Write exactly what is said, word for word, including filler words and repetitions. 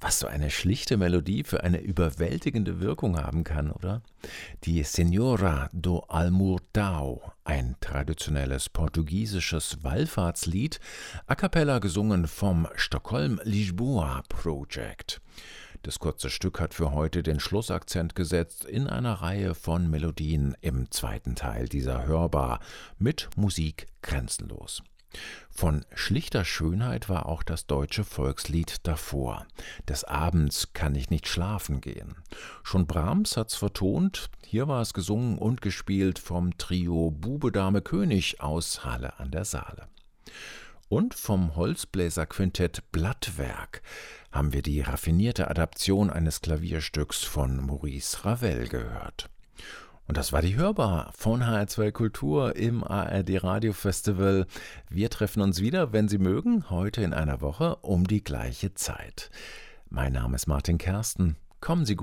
Was so eine schlichte Melodie für eine überwältigende Wirkung haben kann, oder? Die Senhora do Almurtao, ein traditionelles portugiesisches Wallfahrtslied, a cappella gesungen vom Stockholm Lisboa Project. Das kurze Stück hat für heute den Schlussakzent gesetzt in einer Reihe von Melodien im zweiten Teil dieser Hörbar mit Musik grenzenlos. Von schlichter Schönheit war auch das deutsche Volkslied davor. Des Abends kann ich nicht schlafen gehen. Schon Brahms hat's vertont, hier war es gesungen und gespielt vom Trio Bube Dame König aus Halle an der Saale. Und vom Holzbläserquintett Blattwerk haben wir die raffinierte Adaption eines Klavierstücks von Maurice Ravel gehört. Und das war die Hörbar von H R zwei Kultur im A R D Radiofestival. Wir treffen uns wieder, wenn Sie mögen, heute in einer Woche um die gleiche Zeit. Mein Name ist Martin Kersten. Kommen Sie gut